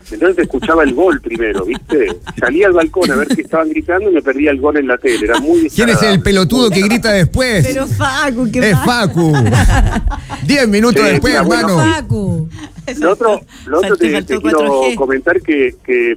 Entonces escuchaba el gol primero, ¿viste? Salía al balcón a ver qué estaban gritando y me perdía el gol en la tele. Era muy ¿Quién es el pelotudo que grita después? Pero Facu, ¿qué Es pasa? Facu. 10 minutos Sí, después, mira, bueno, hermano. Facu. Lo otro te quiero comentar que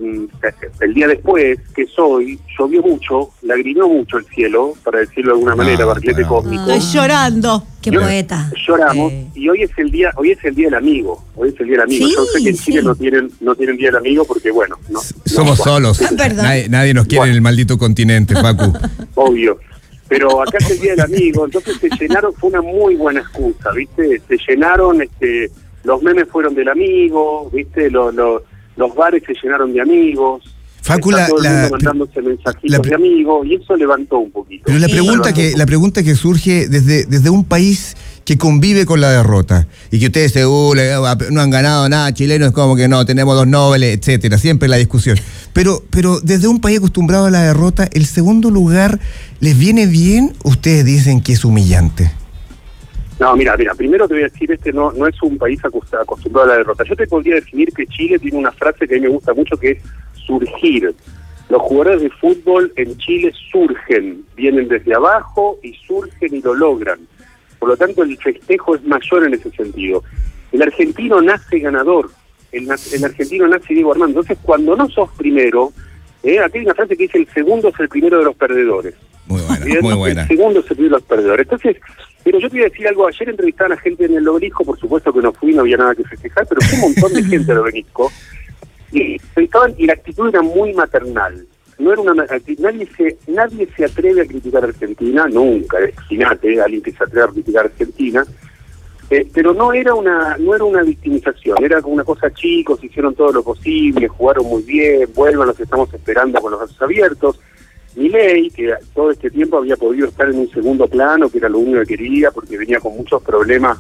el día después, que es hoy, llovió mucho, lagrimeó mucho el cielo, para decirlo de alguna manera, barrilete cósmico. Estoy llorando. Qué poeta. Lloramos, y hoy es el día del amigo. Hoy es el día del amigo. Sí, Yo sé que en Chile sí. no tienen día del amigo porque, bueno, no. Somos solos. Es verdad. Nadie nos quiere en el maldito continente, Facu. Obvio. Pero acá es el día del amigo, entonces se llenaron, fue una muy buena excusa, ¿viste? Se llenaron, los memes fueron del amigo, ¿viste? Los bares se llenaron de amigos. Facu, Está todo el mundo mandándose mensajitos de amigos, y eso levantó un poquito. Pero la pregunta que surge desde un país que convive con la derrota y que ustedes no han ganado nada, chilenos como que no, tenemos 2 Nobel, etcétera, siempre la discusión. Pero desde un país acostumbrado a la derrota, ¿el segundo lugar les viene bien? Ustedes dicen que es humillante. No, mira, primero te voy a decir, no es un país acostumbrado a la derrota. Yo te podría definir que Chile tiene una frase que a mí me gusta mucho, que es surgir. Los jugadores de fútbol en Chile surgen, vienen desde abajo y surgen y lo logran. Por lo tanto, el festejo es mayor en ese sentido. El argentino nace ganador, el argentino nace Diego Armando. Entonces, cuando no sos primero, aquí hay una frase que dice: el segundo es el primero de los perdedores. Muy buena, ¿Bien? muy buena. El segundo es el primero de los perdedores. Entonces, pero yo te voy a decir algo. Ayer entrevistaban a gente en el Obelisco, por supuesto que no fui, no había nada que festejar, pero fue un montón de gente al Obelisco. Y la actitud era muy maternal. No era nadie se atreve a criticar a Argentina, nunca, imagínate, alguien que se atreve a criticar a Argentina, pero no era una victimización, era como una cosa: chicos, hicieron todo lo posible, jugaron muy bien, vuelvan, los estamos esperando con los brazos abiertos. Milei, que todo este tiempo había podido estar en un segundo plano, que era lo único que quería, porque venía con muchos problemas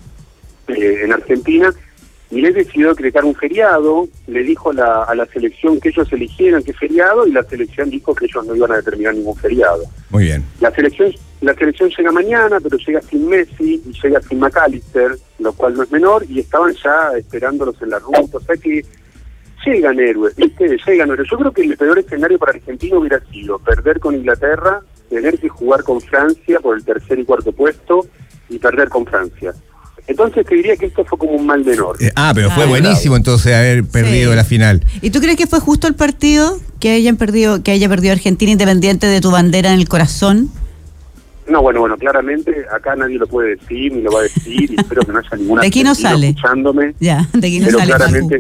en Argentina, Milei decidió decretar un feriado, le dijo a la selección que ellos eligieran qué feriado, y la selección dijo que ellos no iban a determinar ningún feriado. Muy bien. La selección llega mañana, pero llega sin Messi y llega sin McAllister, lo cual no es menor, y estaban ya esperándolos en la ruta. O sea que llegan héroes, ¿viste? Llegan héroes. Yo creo que el peor escenario para Argentina hubiera sido perder con Inglaterra, tener que jugar con Francia por el 3er y 4º puesto y perder con Francia. Entonces te diría que esto fue como un mal menor. Pero fue buenísimo entonces haber perdido la final. ¿Y tú crees que fue justo el partido que haya perdido Argentina, independiente de tu bandera en el corazón? No, bueno, claramente acá nadie lo puede decir, ni lo va a decir, y espero que no haya ninguna de aquí no sale. Escuchándome. Ya, de aquí no pero sale. Claramente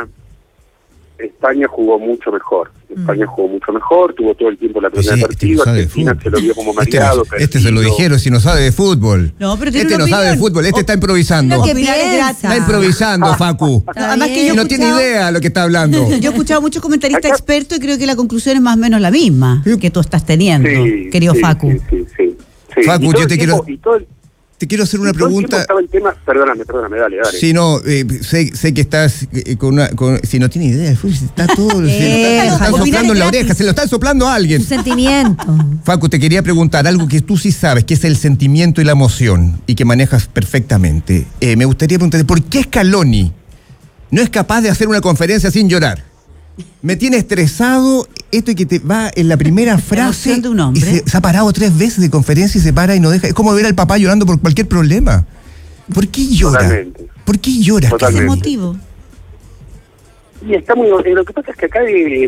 España jugó mucho mejor. España jugó mucho mejor, tuvo todo el tiempo la primera partido, Argentina se lo vio como mareado. Este se lo dijeron, si no sabe de fútbol. No, pero este no sabe de fútbol, este está improvisando. Está improvisando, Facu. Además que no tiene idea de lo que está hablando. Yo he escuchado a muchos comentaristas expertos y creo que la conclusión es más o menos la misma que tú estás teniendo, querido Facu. Sí. Facu, yo te quiero hacer una pregunta. Estaba el tema, perdóname, dale. Sí, no, sé que estás si no tiene idea, está todo, se lo están soplando en la oreja, se lo están soplando a alguien. Un sentimiento. Facu, te quería preguntar algo que tú sí sabes, que es el sentimiento y la emoción, y que manejas perfectamente. Me gustaría preguntarte, ¿por qué Scaloni no es capaz de hacer una conferencia sin llorar? Me tiene estresado esto y que te va en la primera frase de un hombre. Y se ha parado 3 veces de conferencia y se para y no deja. Es como ver al papá llorando por cualquier problema. ¿Por qué llora? Totalmente. ¿Por qué llora? ¿Qué es el motivo? Y está muy... lo que pasa es que acá,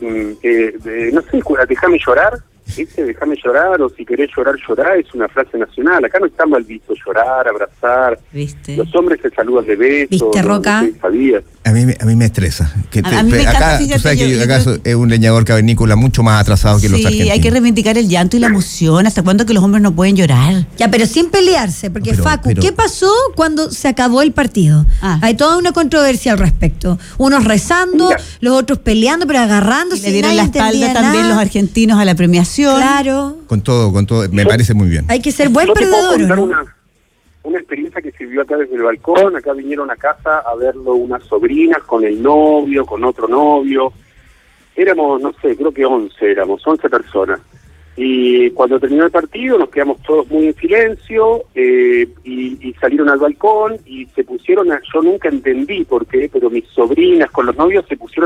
no sé, déjame llorar, ¿viste? Déjame llorar, o si querés llorar, llorá, es una frase nacional. Acá no está mal visto llorar, abrazar. ¿Viste? Los hombres se saludan de besos. ¿Viste, Roca? No sé, ¿sabías? A mí me estresa. A mí me encanta, acá, fíjate, tú sabes que yo acá es un leñador cavernícola mucho más atrasado que los argentinos. Sí, hay que reivindicar el llanto y la emoción. ¿Hasta cuándo que los hombres no pueden llorar? Ya, pero sin pelearse, porque Facu, ¿qué pasó cuando se acabó el partido? Hay toda una controversia al respecto. Unos rezando, los otros peleando, pero agarrándose. Y le dieron la espalda también los argentinos a la premiación. Claro. Con todo, me parece muy bien. Hay que ser buen perdedor, ¿no? Una experiencia que se vio acá desde el balcón. Acá vinieron a casa a verlo unas sobrinas con el novio, con otro novio. Éramos, no sé, creo que 11 personas. Y cuando terminó el partido nos quedamos todos muy en silencio y salieron al balcón y se pusieron yo nunca entendí por qué, pero mis sobrinas con los novios se pusieron